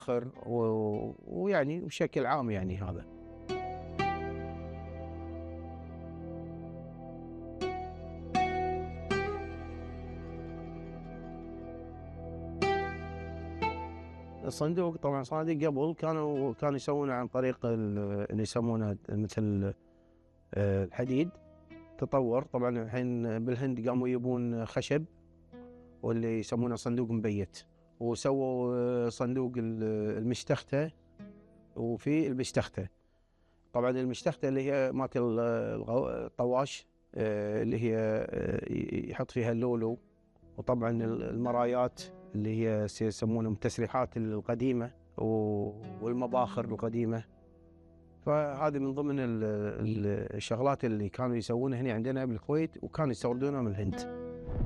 ويعني بشكل عام يعني هذا. الصندوق طبعا صناديق قبل كانوا يسوونه عن طريق اللي يسمونه مثل الحديد. تطور طبعا الحين بالهند قاموا يبون خشب واللي يسمونه صندوق مبيت، وسووا صندوق المشتختة وفي المشتختة. طبعا المشتختة اللي هي مالت الطواش، اللي هي يحط فيها اللولو، وطبعا المرايات اللي هي يسمونهم التسريحات القديمة والمباخر القديمة. فهذه من ضمن الشغلات اللي كانوا يسوونها هنا عندنا بالكويت، وكانوا يستوردونها من الهند.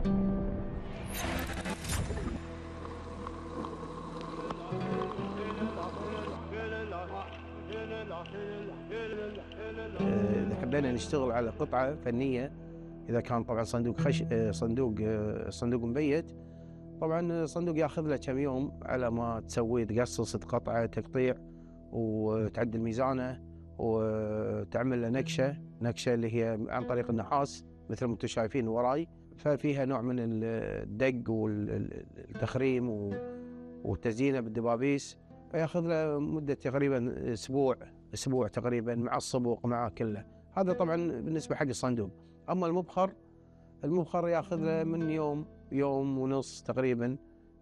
إذا حبينا نشتغل على قطعة فنية، إذا كان طبعا صندوق صندوق مبيت، طبعا صندوق ياخذ له كم يوم على ما تسوي، تقصص، تقطعه تقطيع، وتعدل ميزانه، وتعمل له نكشة اللي هي عن طريق النحاس مثل ما انتم شايفين وراي. ففيها نوع من الدق والتخريم والتزيينه بالدبابيس. فياخذ له مدة تقريبا أسبوع تقريبا، مع الصبغ مع كله. هذا طبعا بالنسبة حق الصندوق. أما المبخر ياخذ له من يوم ونص تقريبا،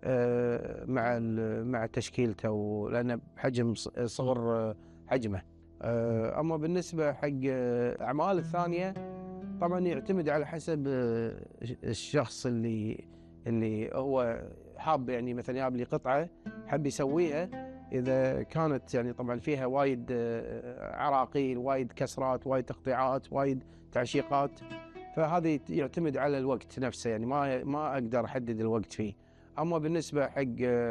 مع تشكيلته، لأنه بحجم صغر حجمه. أما بالنسبة حق الأعمال الثانية، طبعا يعتمد على حسب الشخص اللي هو حاب، يعني مثلا جاب لي قطعة حب يسويها. إذا كانت يعني طبعا فيها وايد عراقيل، وايد كسرات، وايد تقطيعات، وايد تعشيقات، فهذه يعتمد على الوقت نفسه، يعني ما أقدر أحدد الوقت فيه. أما بالنسبة حق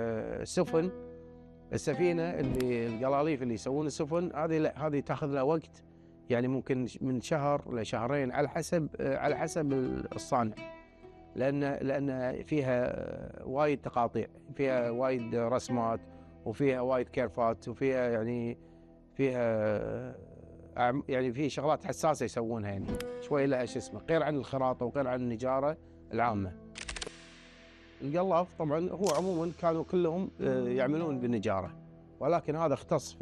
السفينة، اللي القلاليف اللي يسوون السفن، هذه تاخذ لها وقت، يعني ممكن من شهر لشهرين على حسب الصانع، لأن فيها وايد تقاطيع، فيها وايد رسمات، وفيها وايد كيرفات، وفيها يعني في شغلات حساسة يسوونها، يعني شوي لها غير عن الخراطة وغير عن النجارة العامة. القلاف طبعا هو عموما كانوا كلهم يعملون بالنجارة، ولكن هذا اختص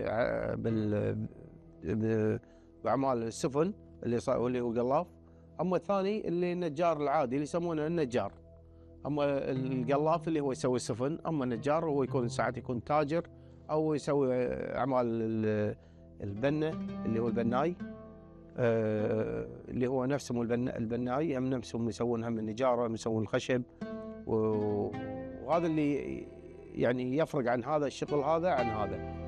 بأعمال السفن واللي هو قلاف. أما الثاني اللي النجار العادي اللي يسمونه النجار. أما القلاف اللي هو يسوي السفن. أما النجار هو ساعات يكون تاجر، أو يسوي أعمال البنة اللي هو البناي، اللي هو نفسهم البناي، هم نفسهم يسوون هم النجارة، يسوون الخشب، وهذا اللي يعني يفرق عن هذا الشغل هذا عن هذا.